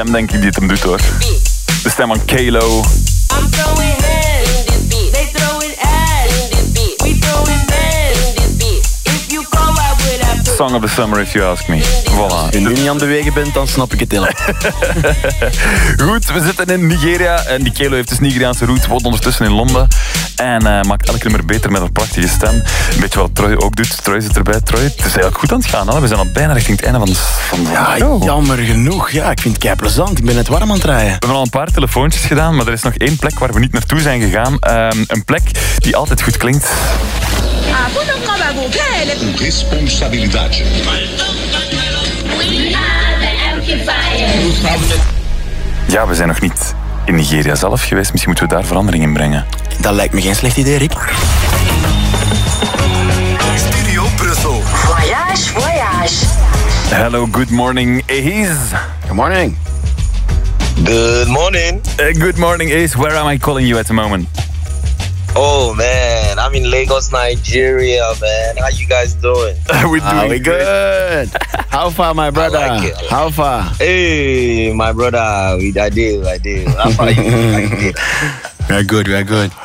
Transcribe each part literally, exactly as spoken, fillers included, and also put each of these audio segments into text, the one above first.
stem, denk ik, die het hem doet, hoor. De stem van Kalo. I'm throwing hands in this beat. They throwing ass in this beat. We throwing man in this beat. If you go out with that Song of the summer, if you ask me. Voilà. Als je nu niet aan de wegen bent, dan snap ik het heel. Goed, we zitten in Nigeria. En die Kalo heeft dus Nigeriaanse roots, woont ondertussen in Londen. En uh, maakt elke nummer beter met haar prachtige stem. Een beetje wat Troy ook doet. Troy zit erbij. Troy, het is eigenlijk goed aan het gaan. Hè? We zijn al bijna richting het einde van de, van de Ja, show. jammer genoeg. Ja, ik vind het kei plezant. Ik ben net warm aan het rijden. We hebben al een paar telefoontjes gedaan, maar er is nog één plek waar we niet naartoe zijn gegaan. Um, een plek die altijd goed klinkt. Responsabilidade. Ja, we zijn nog niet in Nigeria zelf geweest. Misschien moeten we daar verandering in brengen. Dat lijkt me geen slecht idee, Rick. Studio Brussel. Voyage, voyage. Hello, good morning, Ace. Good morning. Good morning. Uh, good morning, Ace. Where am I calling you at the moment? Oh man, I'm in Lagos, Nigeria, man. How you guys doing? We're Ah, doing we good. How far, my brother? I like it, I like How far? Hey, my brother, we, I did, I did. How far you? I did. We are good, we are good.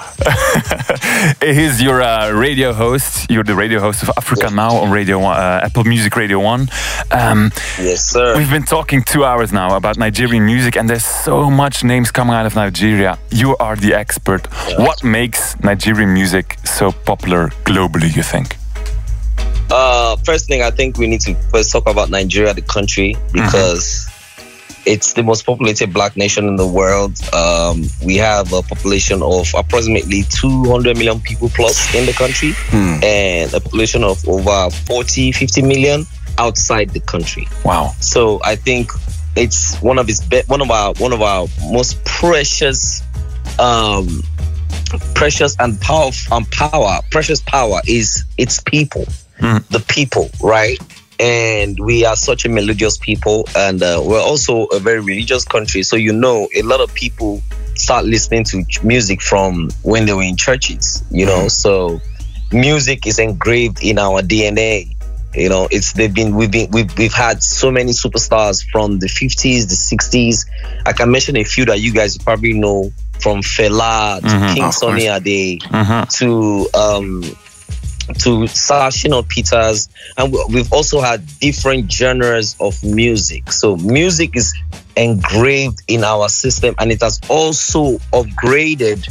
Ace, you're a radio host. You're the radio host of Africa Yes. Now on Radio One, uh, Apple Music Radio One. Um, Yes, sir. We've been talking two hours now about Nigerian music, and there's so much names coming out of Nigeria. You are the expert. Yeah. What makes Nigerian music so popular globally, you think? Uh, first thing, I think we need to first talk about Nigeria, the country, because it's the most populated black nation in the world. Um, we have a population of approximately two hundred million people plus in the country, and a population of over forty, fifty million outside the country. Wow. So I think it's one of its be- one of our one of our most precious, um, precious and power and power precious power is its people, the people, right? And we are such a melodious people, and uh, we're also a very religious country. So you know, a lot of people start listening to ch- music from when they were in churches. You know, so music is engraved in our D N A. You know, it's they've been we've been we've we've had so many superstars from the fifties, the sixties. I can mention a few that you guys probably know, from Fela to Mhm, King of Sunny course. Ade Mhm. to um to Sarah Shino Peters, and we- we've also had different genres of music. So music is engraved in our system, and it has also upgraded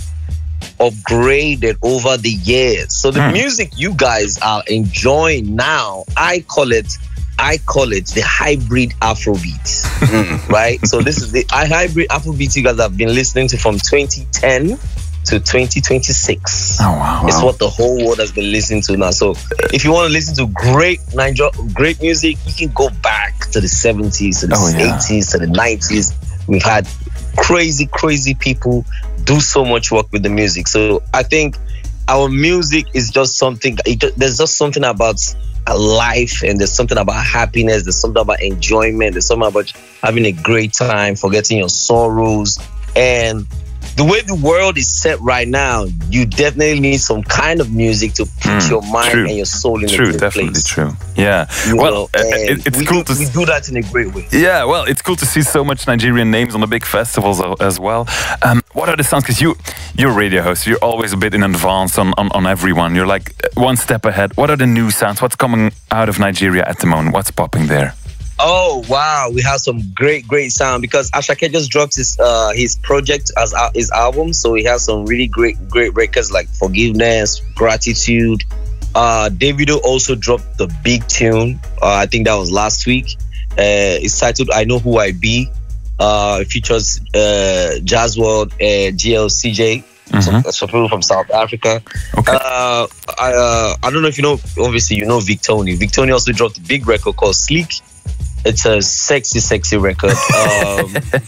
upgraded over the years. So the Hmm. music you guys are enjoying now, I call it I call it the hybrid Afrobeat. Right? So this is the I hybrid Afrobeat you guys have been listening to from twenty ten to twenty twenty-six. Oh, wow. It's wow. what the whole world has been listening to now. So if you want to listen to great Niger- great music, you can go back to the seventies, to the Oh, yeah. eighties, to the nineties. We've had crazy, crazy people do so much work with the music. So I think our music is just something, it, ju- there's just something about a life, and there's something about happiness, there's something about enjoyment, there's something about having a great time, forgetting your sorrows. And the way the world is set right now, you definitely need some kind of music to put Mm, your mind true. and your soul in True, a good definitely place. true. Yeah. You well, know, uh, and it, it's we, cool do, to we do that in a great way. Yeah, well, it's cool to see so much Nigerian names on the big festivals al- as well. Um, what are the sounds? Because you, you're a radio host. You're always a bit in advance on, on, on everyone. You're like one step ahead. What are the new sounds? What's coming out of Nigeria at the moment? What's popping there? Oh wow, we have some great, great sound, because Ashake just dropped his uh, his project as uh, his album, so he has some really great, great records like Forgiveness, Gratitude. Uh, Davido also dropped the big tune. Uh, I think that was last week. Uh, it's titled "I Know Who I Be." Uh, it features uh, Jazz World and G L C J. Mhm. So, so people from South Africa. Okay. Uh, I uh, I don't know if you know. Obviously, you know Victoni. Victoni also dropped a big record called Sleek. It's a sexy, sexy record. Um, I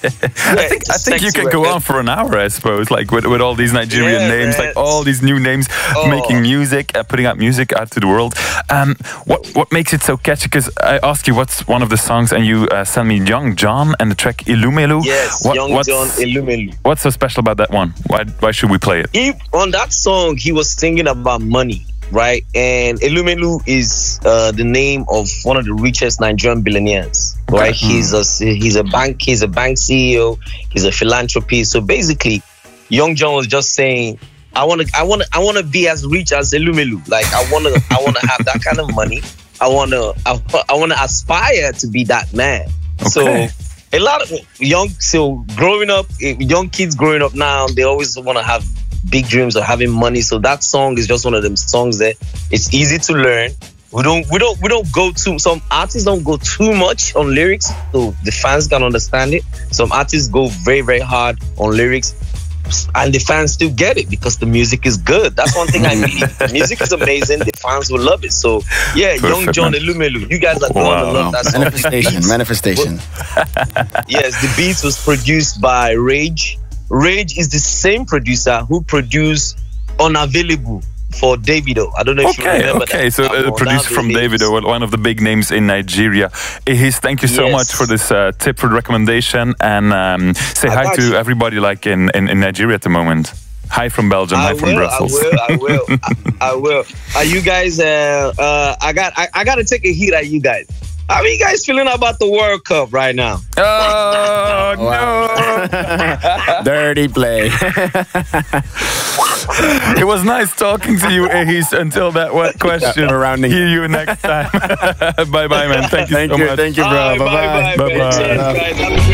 think I think you can go on for an hour, I suppose, like with, with all these Nigerian Yeah, names, man. like all these new names, Oh. making music, uh, putting out music out to the world. Um, what what makes it so catchy? Because I asked you what's one of the songs, and you uh, sent me Young John and the track Ilumelu. Yes, What- Young what's, John Elumelu. What's so special about that one? Why why should we play it? He, on that song, he was singing about money. right? And Elumelu is uh, the name of one of the richest Nigerian billionaires, right? Okay. He's a he's a bank he's a bank C E O. He's a philanthropist. So basically, Young John was just saying, I want to I want to I want to be as rich as Elumelu. Like I want to I want to have that kind of money. I want to I, I want to aspire to be that man. Okay. So a lot of young so growing up, young kids growing up now, they always want to have big dreams of having money. So that song is just one of them songs that it's easy to learn. We don't we don't we don't go too some artists don't go too much on lyrics so the fans can understand it. Some artists go very, very hard on lyrics and the fans still get it because the music is good. That's one thing I mean. The music is amazing, the fans will love it. So yeah, Perfect, Young John man. Elumelu, you guys are going Wow. to love that song. Manifestation, manifestation. Yes, the beat was produced by Rage. Rage is the same producer who produced Unavailable for Davido. I don't know if you Okay, remember okay. that. So album, uh, produced from Unavailable. Davido, one of the big names in Nigeria. Ehis, thank you so Yes. much for this uh, tip for the recommendation, and um, say I hi got to you. everybody like in, in, in Nigeria at the moment. Hi from Belgium, I hi from will, Brussels. I will, I will, I, I will. Are you guys? Uh, uh, I got, I, I got to take a hit at you guys. How are you guys feeling about the World Cup right now? Oh no! Dirty play. It was nice talking to you, Ehis. Until that one question. we're rounding Hear you next time. Bye bye, man. Thank you Thank so you, much. thank you, bro. All right, Bye-bye. bye, bye, Bye-bye. man. Cheers, guys.